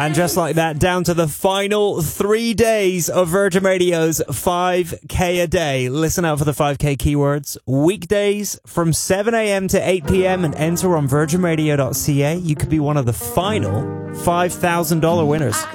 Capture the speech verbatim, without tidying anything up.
And just like that, down to the final three days of Virgin Radio's five K a day. Listen out for the five K keywords. Weekdays from seven a.m. to eight p.m. and enter on virgin radio dot c a. You could be one of the final five thousand dollars winners.